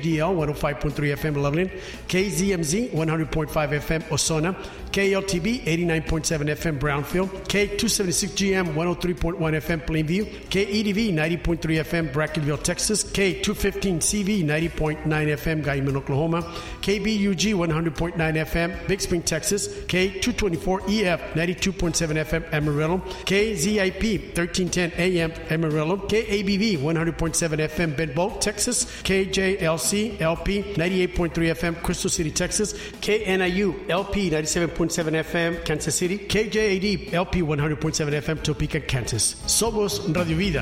KJDL 105.3 FM Loveland, KZMZ 100.5 FM Osona, KLTB 89.7 FM Brownfield, K276GM 103.1 FM Plainview, KEDV 90.3 FM Brackenville, Texas, K215CV 90.9 FM Guyman, Oklahoma, KBUG 100.9 FM Big Spring, Texas, K224EF 92.7 FM Amarillo, KZIP 1310 AM Amarillo, KABV 100.7 FM Bedboe, Texas, KJLC LP 98.3 FM Crystal City, Texas, KNIU LP 97.7 FM Kansas City, KJAD LP 100.7 FM Topeka, Kansas. Somos Radio Vida.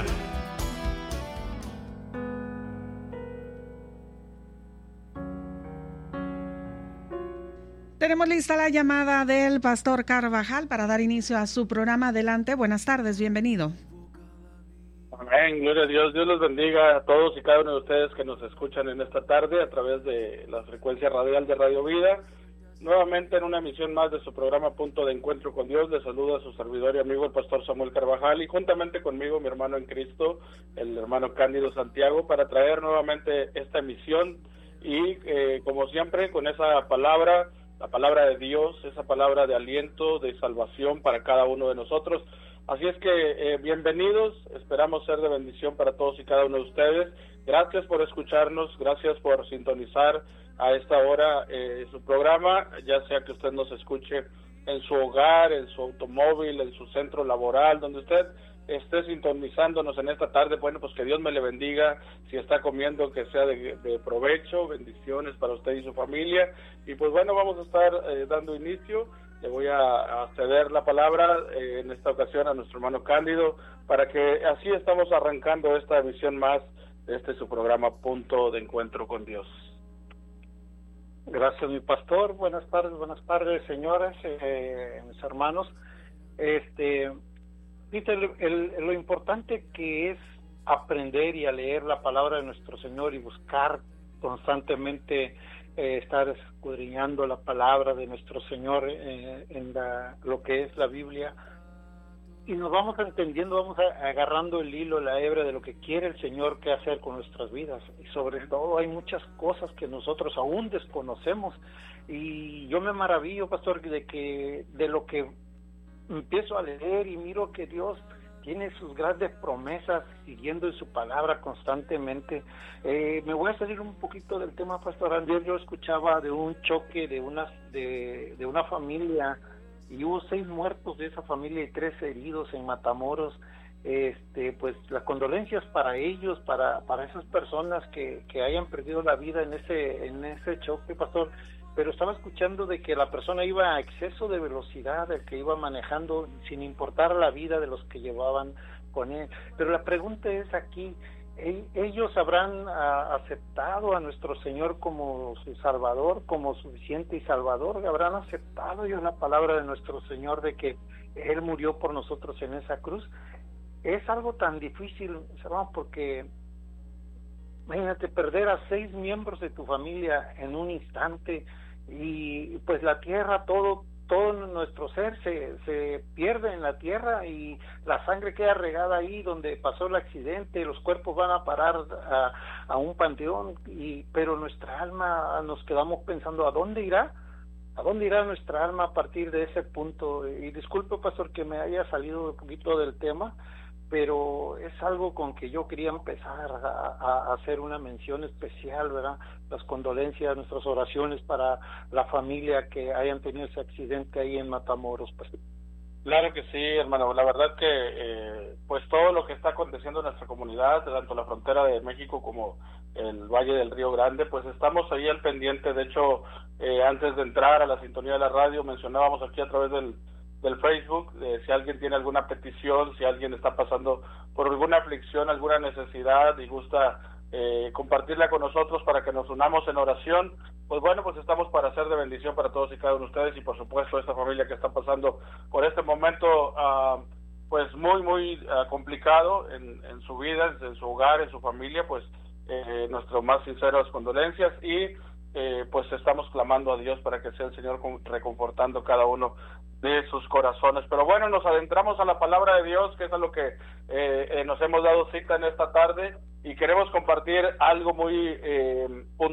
Tenemos lista la llamada del pastor Carvajal para dar inicio a su programa. Adelante, buenas tardes, bienvenido. Amén, gloria a Dios. Dios los bendiga a todos y cada uno de ustedes que nos escuchan en esta tarde a través de la frecuencia radial de Radio Vida. Nuevamente en una emisión más de su programa Punto de Encuentro con Dios, les saluda a su servidor y amigo el pastor Samuel Carvajal y juntamente conmigo mi hermano en Cristo, el hermano Cándido Santiago, para traer nuevamente esta emisión y como siempre con esa palabra, la palabra de Dios, esa palabra de aliento, de salvación para cada uno de nosotros. Así es que bienvenidos, esperamos ser de bendición para todos y cada uno de ustedes. Gracias por escucharnos, gracias por sintonizar a esta hora su programa, ya sea que usted nos escuche en su hogar, en su automóvil, en su centro laboral, donde usted esté sintonizándonos en esta tarde. Bueno, pues que Dios me le bendiga, si está comiendo que sea de provecho, bendiciones para usted y su familia. Y pues bueno, vamos a estar dando inicio. Le voy a ceder la palabra en esta ocasión a nuestro hermano Cándido, para que así estamos arrancando esta emisión más de su programa Punto de Encuentro con Dios. Gracias, mi pastor. Buenas tardes, señoras, mis hermanos. Dice lo importante que es aprender y a leer la palabra de nuestro Señor y buscar constantemente estar escudriñando la palabra de nuestro Señor en lo que es la Biblia, y nos vamos entendiendo, vamos agarrando el hilo, la hebra de lo que quiere el Señor que hacer con nuestras vidas. Y sobre todo hay muchas cosas que nosotros aún desconocemos, y yo me maravillo, pastor, de lo que empiezo a leer y miro que Dios tiene sus grandes promesas siguiendo en su palabra constantemente. Me voy a salir un poquito del tema, pastor. Ayer yo escuchaba de un choque de una familia, y hubo 6 muertos de esa familia y 3 heridos en Matamoros. Pues las condolencias para ellos, para esas personas que hayan perdido la vida en ese choque, pastor. Pero estaba escuchando de que la persona iba a exceso de velocidad, el que iba manejando, sin importar la vida de los que llevaban con él. Pero la pregunta es aquí, ¿ellos habrán aceptado a nuestro Señor como su Salvador, como suficiente y Salvador? ¿Habrán aceptado ellos la palabra de nuestro Señor de que Él murió por nosotros en esa cruz? Es algo tan difícil, hermanos, porque imagínate perder a 6 miembros de tu familia en un instante, y pues la tierra, todo nuestro ser se pierde en la tierra, y la sangre queda regada ahí donde pasó el accidente, los cuerpos van a parar a un panteón, pero nuestra alma, nos quedamos pensando, ¿a dónde irá nuestra alma a partir de ese punto? Y disculpe, pastor, que me haya salido un poquito del tema, pero es algo con que yo quería empezar a hacer una mención especial, ¿verdad? Las condolencias, nuestras oraciones para la familia que hayan tenido ese accidente ahí en Matamoros, pues. Claro que sí, hermano. La verdad que pues todo lo que está aconteciendo en nuestra comunidad, tanto la frontera de México como el Valle del Río Grande, pues estamos ahí al pendiente. De hecho, antes de entrar a la sintonía de la radio, mencionábamos aquí a través del Facebook, si alguien tiene alguna petición, si alguien está pasando por alguna aflicción, alguna necesidad y gusta compartirla con nosotros para que nos unamos en oración, pues bueno, pues estamos para ser de bendición para todos y cada uno de ustedes, y por supuesto esta familia que está pasando por este momento pues muy complicado en su vida, en su hogar, en su familia, pues nuestras más sinceras condolencias, y pues estamos clamando a Dios para que sea el Señor reconfortando cada uno de sus corazones. Pero bueno, nos adentramos a la palabra de Dios, que es a lo que nos hemos dado cita en esta tarde, y queremos compartir algo muy puntual